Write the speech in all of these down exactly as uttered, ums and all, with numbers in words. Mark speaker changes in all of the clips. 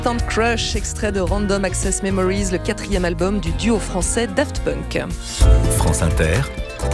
Speaker 1: Instant Crush, extrait de Random Access Memories, le quatrième album du duo français Daft Punk.
Speaker 2: France Inter,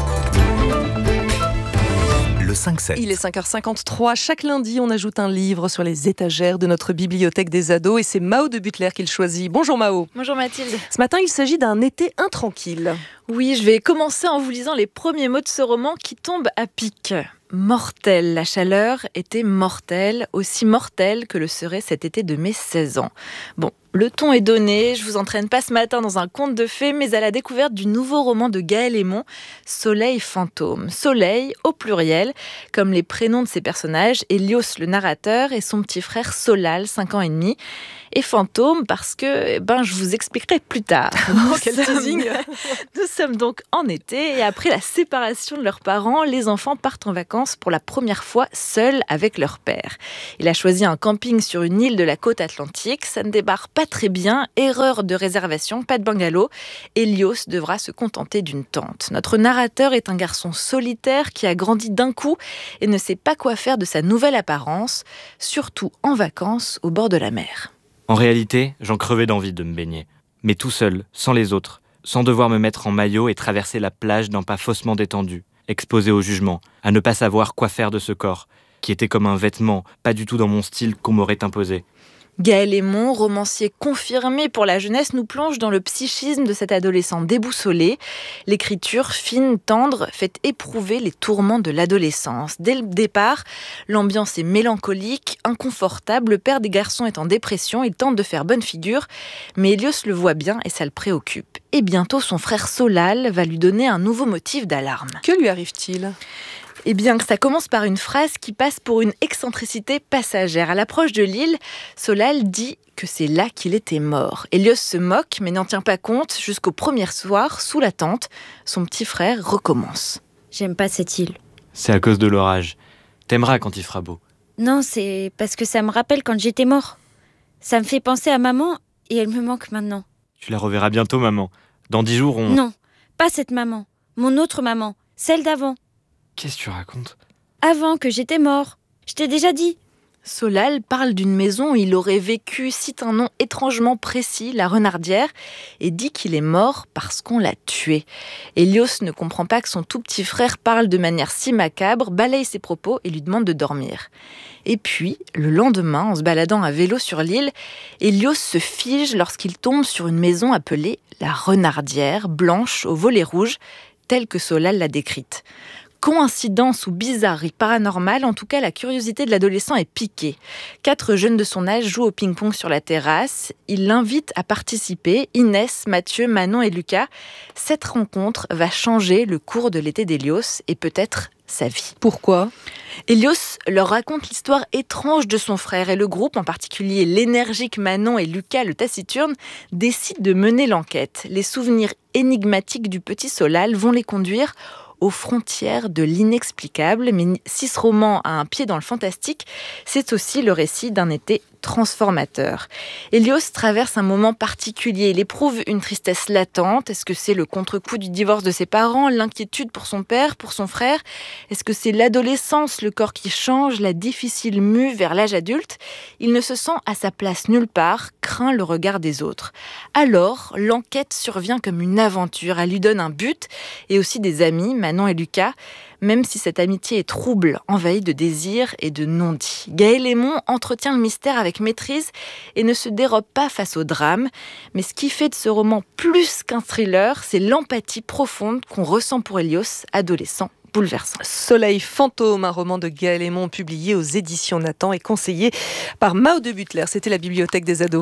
Speaker 2: le cinq sept.
Speaker 1: Il est cinq heures cinquante-trois. Chaque lundi, on ajoute un livre sur les étagères de notre bibliothèque des ados et c'est Mao de Butler qui le choisit. Bonjour Mao.
Speaker 3: Bonjour Mathilde.
Speaker 1: Ce matin, il s'agit d'un été intranquille.
Speaker 3: Oui, je vais commencer en vous lisant les premiers mots de ce roman qui tombe à pic. Mortel, la chaleur était mortelle, aussi mortelle que le serait cet été de mes seize ans. Bon, le ton est donné, je vous entraîne pas ce matin dans un conte de fées, mais à la découverte du nouveau roman de Gaël Aymon, Soleil fantôme. Soleil au pluriel, comme les prénoms de ses personnages, Hélios le narrateur et son petit frère Solal, cinq ans et demi. Et fantôme parce que, eh ben, je vous expliquerai plus tard.
Speaker 1: Oh, quel teasing.
Speaker 3: Nous sommes donc en été et après la séparation de leurs parents, les enfants partent en vacances pour la première fois seuls avec leur père. Il a choisi un camping sur une île de la côte atlantique. Ça ne débarre pas très bien. Erreur de réservation, pas de bungalow. Hélios devra se contenter d'une tente. Notre narrateur est un garçon solitaire qui a grandi d'un coup et ne sait pas quoi faire de sa nouvelle apparence, surtout en vacances au bord de la mer.
Speaker 4: En réalité, j'en crevais d'envie de me baigner. Mais tout seul, sans les autres, sans devoir me mettre en maillot et traverser la plage d'un pas faussement détendu, exposé au jugement, à ne pas savoir quoi faire de ce corps, qui était comme un vêtement, pas du tout dans mon style qu'on m'aurait imposé.
Speaker 3: Gaël Aymon, romancier confirmé pour la jeunesse, nous plonge dans le psychisme de cet adolescent déboussolé. L'écriture fine, tendre, fait éprouver les tourments de l'adolescence. Dès le départ, l'ambiance est mélancolique, inconfortable. Le père des garçons est en dépression, il tente de faire bonne figure, mais Hélios le voit bien et ça le préoccupe. Et bientôt, son frère Solal va lui donner un nouveau motif d'alarme.
Speaker 1: Que lui arrive-t-il ?
Speaker 3: Eh bien, ça commence par une phrase qui passe pour une excentricité passagère. À l'approche de l'île, Solal dit que c'est là qu'il était mort. Hélios se moque, mais n'en tient pas compte. Jusqu'au premier soir, sous la tente, son petit frère recommence.
Speaker 5: J'aime pas cette île.
Speaker 4: C'est à cause de l'orage. T'aimeras quand il fera beau.
Speaker 5: Non, c'est parce que ça me rappelle quand j'étais mort. Ça me fait penser à maman et elle me manque maintenant.
Speaker 4: Tu la reverras bientôt, maman. Dans dix jours, on...
Speaker 5: Non, pas cette maman. Mon autre maman, celle d'avant.
Speaker 4: Qu'est-ce que tu racontes ?
Speaker 5: Avant que j'étais mort. Je t'ai déjà dit.
Speaker 3: Solal parle d'une maison où il aurait vécu, cite un nom étrangement précis, la Renardière, et dit qu'il est mort parce qu'on l'a tué. Hélios ne comprend pas que son tout petit frère parle de manière si macabre, balaye ses propos et lui demande de dormir. Et puis, le lendemain, en se baladant à vélo sur l'île, Hélios se fige lorsqu'il tombe sur une maison appelée la Renardière, blanche aux volets rouges, telle que Solal l'a décrite. Coïncidence ou bizarrerie paranormale, en tout cas la curiosité de l'adolescent est piquée. Quatre jeunes de son âge jouent au ping-pong sur la terrasse. Il l'invite à participer, Inès, Mathieu, Manon et Lucas. Cette rencontre va changer le cours de l'été d'Hélios et peut-être sa vie.
Speaker 1: Pourquoi ?
Speaker 3: Hélios leur raconte l'histoire étrange de son frère et le groupe, en particulier l'énergique Manon et Lucas le taciturne, décide de mener l'enquête. Les souvenirs énigmatiques du petit Solal vont les conduire aux frontières de l'inexplicable. Mais si ce roman a un pied dans le fantastique, c'est aussi le récit d'un été transformateur. Hélios traverse un moment particulier. Il éprouve une tristesse latente. Est-ce que c'est le contre-coup du divorce de ses parents, l'inquiétude pour son père, pour son frère ? Est-ce que c'est l'adolescence, le corps qui change, la difficile mue vers l'âge adulte ? Il ne se sent à sa place nulle part, craint le regard des autres. Alors, l'enquête survient comme une aventure. Elle lui donne un but et aussi des amis, Manon et Lucas, même si cette amitié est trouble, envahie de désirs et de non-dits. Gaël Aymon entretient le mystère avec maîtrise et ne se dérobe pas face au drame. Mais ce qui fait de ce roman plus qu'un thriller, c'est l'empathie profonde qu'on ressent pour Hélios, adolescent bouleversant.
Speaker 1: Soleil fantôme, un roman de Gaël Aymon publié aux éditions Nathan et conseillé par Mao de Butler. C'était la bibliothèque des ados.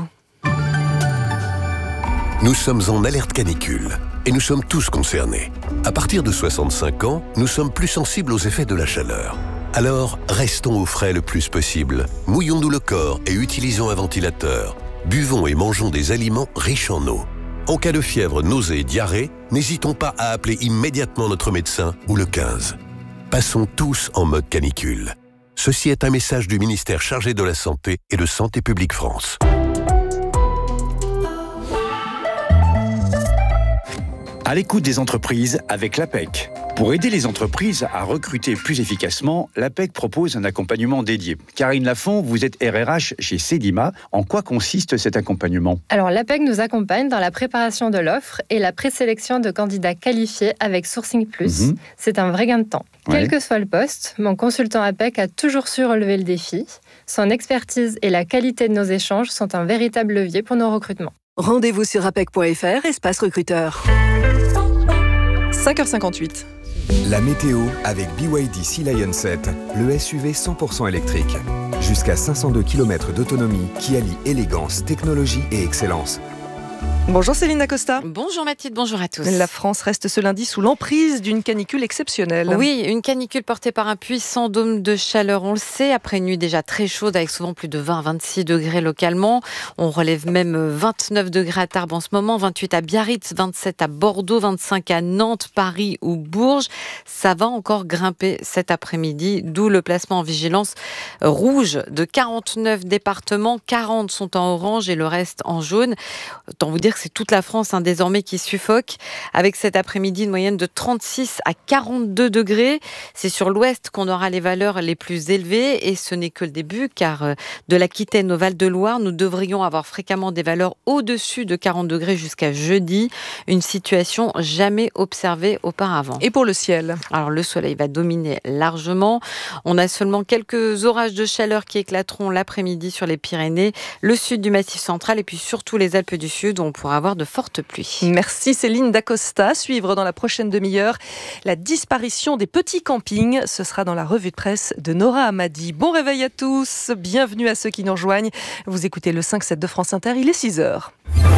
Speaker 6: Nous sommes en alerte canicule et nous sommes tous concernés. À partir de soixante-cinq ans, nous sommes plus sensibles aux effets de la chaleur. Alors, restons au frais le plus possible. Mouillons-nous le corps et utilisons un ventilateur. Buvons et mangeons des aliments riches en eau. En cas de fièvre, nausée et diarrhée, n'hésitons pas à appeler immédiatement notre médecin ou le quinze. Passons tous en mode canicule. Ceci est un message du ministère chargé de la Santé et de Santé publique France.
Speaker 7: À l'écoute des entreprises avec l'A P E C. Pour aider les entreprises à recruter plus efficacement, l'A P E C propose un accompagnement dédié. Karine Lafont, vous êtes R R H chez Cedima. En quoi consiste cet accompagnement ?
Speaker 8: Alors l'A P E C nous accompagne dans la préparation de l'offre et la présélection de candidats qualifiés avec Sourcing Plus. Mmh. C'est un vrai gain de temps. Ouais. Quel que soit le poste, mon consultant A P E C a toujours su relever le défi. Son expertise et la qualité de nos échanges sont un véritable levier pour nos recrutements.
Speaker 9: Rendez-vous sur apec point f r, espace recruteur.
Speaker 1: cinq heures cinquante-huit.
Speaker 10: La météo avec B Y D Sea Lion sept, le S U V cent pour cent électrique. Jusqu'à cinq cent deux kilomètres d'autonomie qui allie élégance, technologie et excellence.
Speaker 1: Bonjour Céline Dacosta.
Speaker 11: Bonjour Mathilde, bonjour à tous.
Speaker 1: La France reste ce lundi sous l'emprise d'une canicule exceptionnelle.
Speaker 11: Oui, une canicule portée par un puissant dôme de chaleur, on le sait, après une nuit déjà très chaude avec souvent plus de vingt à vingt-six degrés localement. On relève même vingt-neuf degrés à Tarbes en ce moment, vingt-huit à Biarritz, vingt-sept à Bordeaux, vingt-cinq à Nantes, Paris ou Bourges. Ça va encore grimper cet après-midi, d'où le placement en vigilance rouge de quarante-neuf départements. quarante sont en orange et le reste en jaune. Autant vous dire que c'est toute la France hein, désormais qui suffoque, avec cet après-midi une moyenne de trente-six à quarante-deux degrés. C'est sur l'ouest qu'on aura les valeurs les plus élevées et ce n'est que le début, car euh, de l'Aquitaine au Val-de-Loire, nous devrions avoir fréquemment des valeurs au-dessus de quarante degrés jusqu'à jeudi. Une situation jamais observée auparavant.
Speaker 1: Et pour le ciel ?
Speaker 11: Alors le soleil va dominer largement. On a seulement quelques orages de chaleur qui éclateront l'après-midi sur les Pyrénées, le sud du Massif central et puis surtout les Alpes du Sud où on pourra avoir de fortes pluies.
Speaker 1: Merci Céline Dacosta. Suivre dans la prochaine demi-heure la disparition des petits campings. Ce sera dans la revue de presse de Nora Hamadi. Bon réveil à tous. Bienvenue à ceux qui nous rejoignent. Vous écoutez le cinq sept de France Inter. Il est six heures.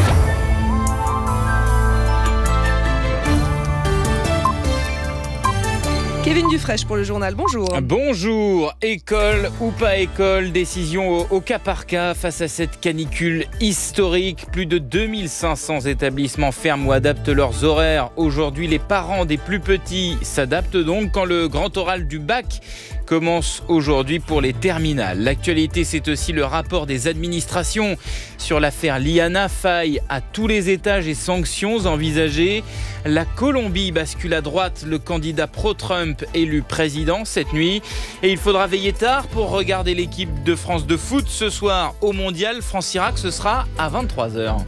Speaker 1: Kevin Dufresne pour le journal, bonjour.
Speaker 12: Bonjour, école ou pas école, décision au, au cas par cas face à cette canicule historique. Plus de deux mille cinq cents établissements ferment ou adaptent leurs horaires. Aujourd'hui, les parents des plus petits s'adaptent donc quand le grand oral du bac commence aujourd'hui pour les terminales. L'actualité, c'est aussi le rapport des administrations sur l'affaire Liana. Faille à tous les étages et sanctions envisagées. La Colombie bascule à droite, le candidat pro-Trump élu président cette nuit. Et il faudra veiller tard pour regarder l'équipe de France de foot ce soir au Mondial. France-Irak, ce sera à vingt-trois heures.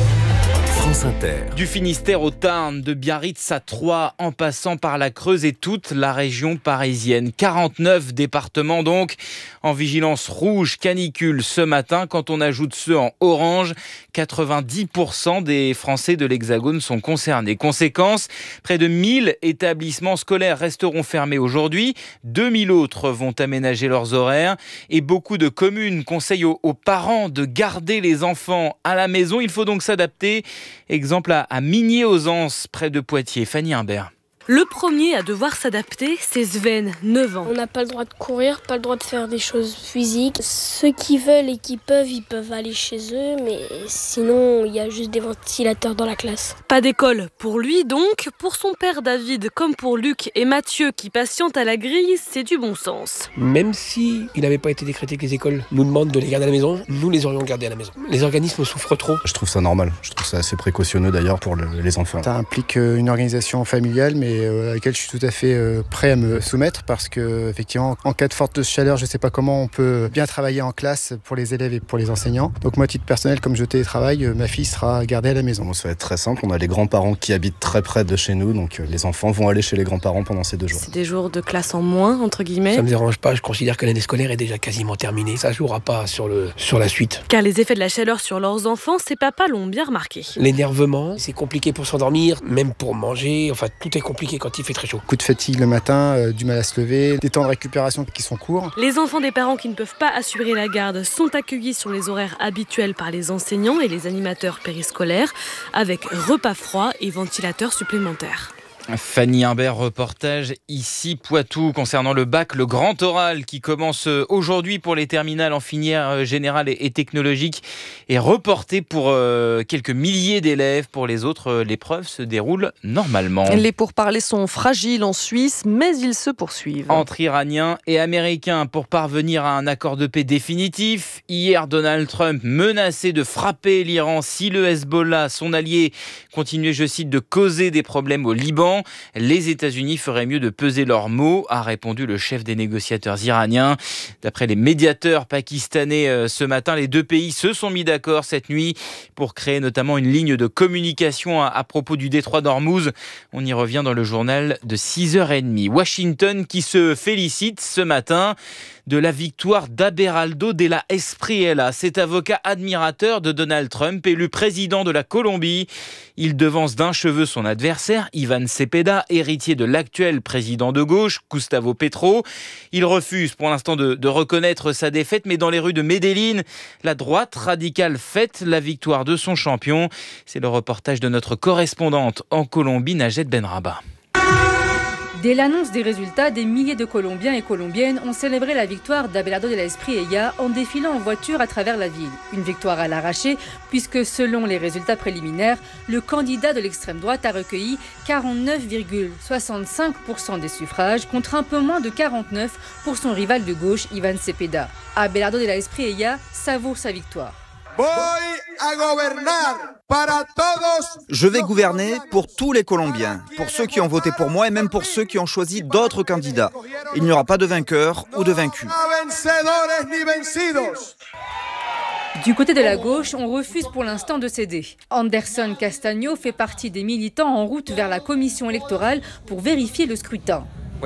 Speaker 10: France Inter.
Speaker 12: Du Finistère au Tarn, de Biarritz à Troyes, en passant par la Creuse et toute la région parisienne. quarante-neuf départements donc en vigilance rouge canicule ce matin. Quand on ajoute ceux en orange, quatre-vingt-dix pour cent des Français de l'Hexagone sont concernés. Conséquence, près de mille établissements scolaires resteront fermés aujourd'hui. deux mille autres vont aménager leurs horaires. Et beaucoup de communes conseillent aux, aux parents de garder les enfants à la maison. Il faut donc s'adapter. Exemple à, à Migné-aux-Anses, près de Poitiers. Fanny Imbert.
Speaker 13: Le premier à devoir s'adapter, c'est Sven, neuf ans.
Speaker 14: On n'a pas le droit de courir, pas le droit de faire des choses physiques. Ceux qui veulent et qui peuvent, ils peuvent aller chez eux, mais sinon, il y a juste des ventilateurs dans la classe.
Speaker 13: Pas d'école pour lui donc. Pour son père David, comme pour Luc et Mathieu qui patientent à la grille, c'est du bon sens.
Speaker 15: Même si il n'avait pas été décrété que les écoles nous demandent de les garder à la maison, nous les aurions gardés à la maison. Les organismes souffrent trop.
Speaker 16: Je trouve ça normal. Je trouve ça assez précautionneux d'ailleurs pour le, les enfants.
Speaker 17: Ça implique une organisation familiale, mais à laquelle je suis tout à fait prêt à me soumettre parce que effectivement en cas de forte chaleur je ne sais pas comment on peut bien travailler en classe pour les élèves et pour les enseignants. Donc moi à titre personnel, comme je télétravaille, ma fille sera gardée à la maison.
Speaker 16: Bon, ça va être très simple, on a les grands-parents qui habitent très près de chez nous, donc les enfants vont aller chez les grands-parents pendant ces deux jours.
Speaker 13: C'est des jours de classe en moins entre guillemets.
Speaker 15: Ça me dérange pas, je considère que l'année scolaire est déjà quasiment terminée. Ça jouera pas sur, le, sur la suite.
Speaker 13: Car les effets de la chaleur sur leurs enfants, ces papas l'ont bien remarqué.
Speaker 15: L'énervement, c'est compliqué pour s'endormir, même pour manger, enfin tout est compliqué quand il fait très chaud.
Speaker 17: Coup de fatigue le matin, euh, du mal à se lever, des temps de récupération qui sont courts.
Speaker 13: Les enfants des parents qui ne peuvent pas assurer la garde sont accueillis sur les horaires habituels par les enseignants et les animateurs périscolaires, avec repas froids et ventilateurs supplémentaires.
Speaker 12: Fanny Imbert, reportage ici Poitou concernant le bac, le grand oral qui commence aujourd'hui pour les terminales en filière générale et technologique est reporté pour euh, quelques milliers d'élèves. Pour les autres, l'épreuve se déroule normalement.
Speaker 1: Les pourparlers sont fragiles en Suisse, mais ils se poursuivent.
Speaker 12: Entre Iraniens et Américains pour parvenir à un accord de paix définitif. Hier, Donald Trump menaçait de frapper l'Iran si le Hezbollah, son allié, continuait, je cite, de causer des problèmes au Liban. temps, les États-Unis feraient mieux de peser leurs mots, a répondu le chef des négociateurs iraniens. D'après les médiateurs pakistanais ce matin, les deux pays se sont mis d'accord cette nuit pour créer notamment une ligne de communication à propos du détroit d'Ormuz. On y revient dans le journal de six heures trente. Washington qui se félicite ce matin de la victoire d'Abelardo Della Espriella, cet avocat admirateur de Donald Trump, élu président de la Colombie. Il devance d'un cheveu son adversaire, Ivan Cepeda, héritier de l'actuel président de gauche, Gustavo Petro. Il refuse pour l'instant de, de reconnaître sa défaite, mais dans les rues de Medellín, la droite radicale fête la victoire de son champion. C'est le reportage de notre correspondante en Colombie, Najed Benraba.
Speaker 18: Dès l'annonce des résultats, des milliers de Colombiens et Colombiennes ont célébré la victoire d'Abelardo Della Espriella en défilant en voiture à travers la ville. Une victoire à l'arraché, puisque selon les résultats préliminaires, le candidat de l'extrême droite a recueilli quarante-neuf virgule soixante-cinq pour cent des suffrages, contre un peu moins de quarante-neuf pour cent pour son rival de gauche, Ivan Cepeda. Abelardo Della Espriella savoure sa victoire.
Speaker 19: Je vais gouverner pour tous les Colombiens, pour ceux qui ont voté pour moi et même pour ceux qui ont choisi d'autres candidats. Il n'y aura pas de vainqueur ou de vaincu.
Speaker 18: Du côté de la gauche, on refuse pour l'instant de céder. Anderson Castaño fait partie des militants en route vers la commission électorale pour vérifier le scrutin.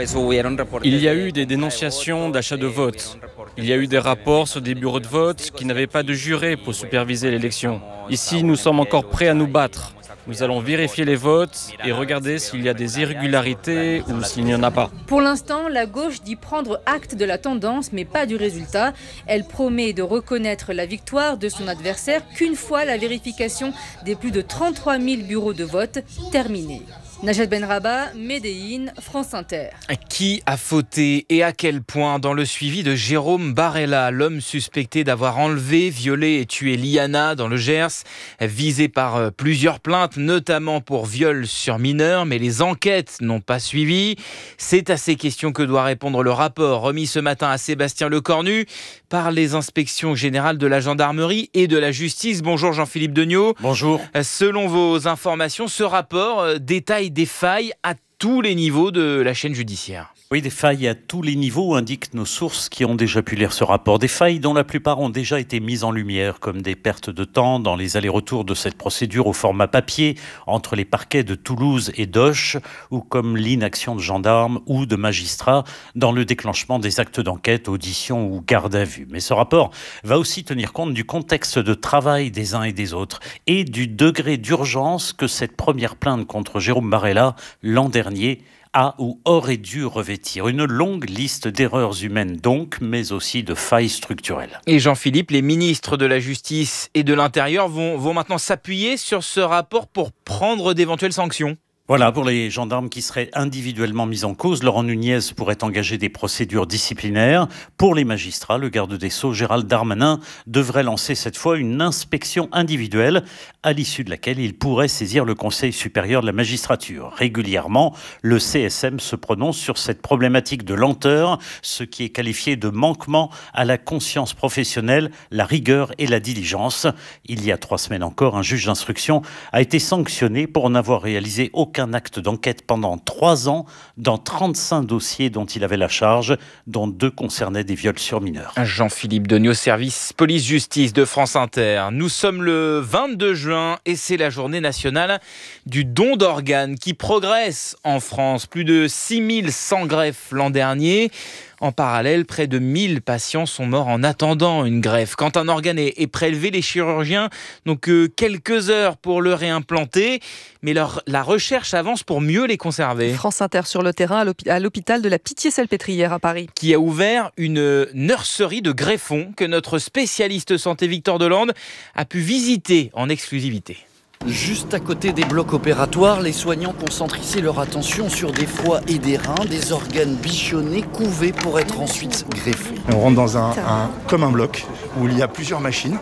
Speaker 20: Il y a eu des dénonciations d'achat de vote. Il y a eu des rapports sur des bureaux de vote qui n'avaient pas de juré pour superviser l'élection. Ici, nous sommes encore prêts à nous battre. Nous allons vérifier les votes et regarder s'il y a des irrégularités ou s'il n'y en a pas.
Speaker 18: Pour l'instant, la gauche dit prendre acte de la tendance, mais pas du résultat. Elle promet de reconnaître la victoire de son adversaire qu'une fois la vérification des plus de trente-trois mille bureaux de vote terminée. Najed Benraba, Medellín, France Inter.
Speaker 12: Qui a fauté et à quel point dans le suivi de Jérôme Barella, l'homme suspecté d'avoir enlevé, violé et tué Liana dans le Gers, visé par plusieurs plaintes, notamment pour viol sur mineur, mais les enquêtes n'ont pas suivi. C'est à ces questions que doit répondre le rapport remis ce matin à Sébastien Lecornu par les inspections générales de la gendarmerie et de la justice. Bonjour Jean-Philippe Degnaud.
Speaker 21: Bonjour.
Speaker 12: Selon vos informations, ce rapport détaille des failles à tous les niveaux de la chaîne judiciaire.
Speaker 21: Oui, des failles à tous les niveaux, indiquent nos sources qui ont déjà pu lire ce rapport. Des failles dont la plupart ont déjà été mises en lumière, comme des pertes de temps dans les allers-retours de cette procédure au format papier entre les parquets de Toulouse et d'Auch, ou comme l'inaction de gendarmes ou de magistrats dans le déclenchement des actes d'enquête, audition ou garde à vue. Mais ce rapport va aussi tenir compte du contexte de travail des uns et des autres et du degré d'urgence que cette première plainte contre Jérôme Barella l'an dernier a ou aurait dû revêtir. Une longue liste d'erreurs humaines donc, mais aussi de failles structurelles.
Speaker 12: Et Jean-Philippe, les ministres de la Justice et de l'Intérieur vont, vont maintenant s'appuyer sur ce rapport pour prendre d'éventuelles sanctions.
Speaker 21: Voilà, pour les gendarmes qui seraient individuellement mis en cause, Laurent Nunez pourrait engager des procédures disciplinaires. Pour les magistrats, le garde des Sceaux, Gérald Darmanin, devrait lancer cette fois une inspection individuelle, à l'issue de laquelle il pourrait saisir le Conseil supérieur de la magistrature. Régulièrement, le C S M se prononce sur cette problématique de lenteur, ce qui est qualifié de manquement à la conscience professionnelle, la rigueur et la diligence. Il y a trois semaines encore, un juge d'instruction a été sanctionné pour n'avoir réalisé aucun Aucun acte d'enquête pendant trois ans dans trente-cinq dossiers dont il avait la charge, dont deux concernaient des viols sur mineurs.
Speaker 12: Jean-Philippe Degnaud, service police-justice de France Inter. Nous sommes le vingt-deux juin et c'est la journée nationale du don d'organes qui progresse en France. Plus de six mille cent greffes l'an dernier. En parallèle, près de mille patients sont morts en attendant une greffe. Quand un organe est, est prélevé, les chirurgiens n'ont que quelques heures pour le réimplanter, mais leur, la recherche avance pour mieux les conserver.
Speaker 1: France Inter sur le terrain à l'hôpital de la Pitié-Salpêtrière à Paris.
Speaker 12: Qui a ouvert une nurserie de greffons que notre spécialiste santé Victor Delande a pu visiter en exclusivité.
Speaker 22: Juste à côté des blocs opératoires, les soignants concentrent ici leur attention sur des foies et des reins, des organes bichonnés, couvés pour être ensuite greffés.
Speaker 23: On rentre dans un, un, comme un bloc où il y a plusieurs machines.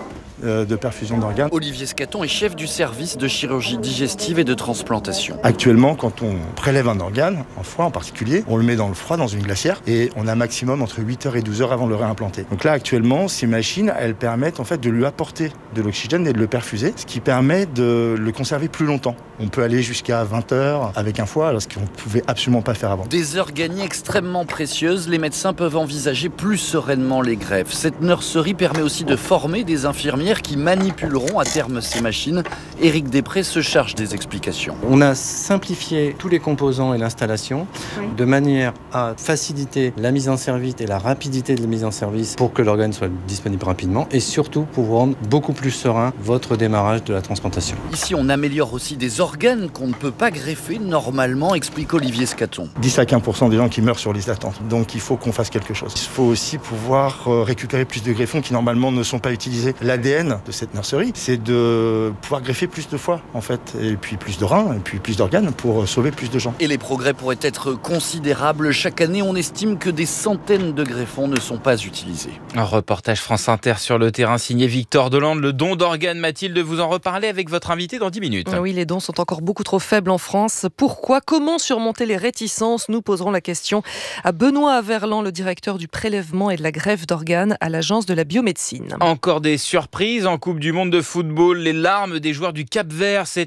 Speaker 2: euh, de perfusion d'organes.
Speaker 22: Olivier Scaton est chef du service de chirurgie digestive et de transplantation.
Speaker 2: Actuellement, quand on prélève un organe, un foie en particulier, on le met dans le froid, dans une glacière, et on a maximum entre huit heures et douze heures avant de le réimplanter. Donc là, actuellement, ces machines, elles permettent en fait de lui apporter de l'oxygène et de le perfuser, ce qui permet de le conserver plus longtemps. On peut aller jusqu'à vingt heures avec un foie, alors ce qu'on ne pouvait absolument pas faire avant.
Speaker 22: Des heures gagnées extrêmement précieuses, les médecins peuvent envisager plus sereinement les greffes. Cette nurserie permet aussi de former des infirmières qui manipuleront à terme ces machines. Éric Després se charge des explications.
Speaker 4: On a simplifié tous les composants et l'installation oui. de manière à faciliter la mise en service et la rapidité de la mise en service pour que l'organe soit disponible rapidement et surtout pour rendre beaucoup plus serein votre démarrage de la transplantation.
Speaker 22: Ici, on améliore aussi des organes qu'on ne peut pas greffer normalement, explique Olivier Scaton.
Speaker 2: dix à quinze pour cent des gens qui meurent sur liste d'attente. Donc il faut qu'on fasse quelque chose. Il faut aussi pouvoir récupérer plus de greffons qui normalement ne sont pas utilisés. L'A D N de cette nurserie, c'est de pouvoir greffer plus de foie en fait, et puis plus de reins, et puis plus d'organes pour sauver plus de gens.
Speaker 22: Et les progrès pourraient être considérables. Chaque année, on estime que des centaines de greffons ne sont pas utilisés.
Speaker 12: Un reportage France Inter sur le terrain signé Victor Delande. Le don d'organes, Mathilde, vous en reparlez avec votre invité dans dix minutes.
Speaker 1: Oui, les dons sont encore beaucoup trop faibles en France. Pourquoi ? Comment surmonter les réticences ? Nous poserons la question à Benoît Averland, le directeur du prélèvement et de la greffe d'organes à l'Agence de la biomédecine.
Speaker 12: Encore des surprises en Coupe du monde de football. Les larmes des joueurs du Cap-Vert. C'est